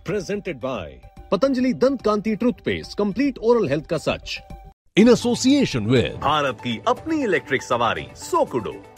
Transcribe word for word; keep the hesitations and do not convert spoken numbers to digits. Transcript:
Presented by Patanjali दंत कांति toothpaste, complete oral health का सच। In association with Bharat की अपनी इलेक्ट्रिक सवारी सोकुडो।